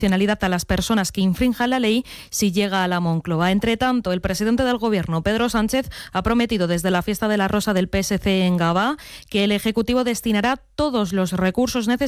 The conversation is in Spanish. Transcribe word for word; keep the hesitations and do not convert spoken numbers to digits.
a las personas que infrinjan la ley si llega a la Moncloa. Entre tanto, el presidente del Gobierno, Pedro Sánchez, ha prometido desde la fiesta de la Rosa del P S C en Gavá que el Ejecutivo destinará todos los recursos necesarios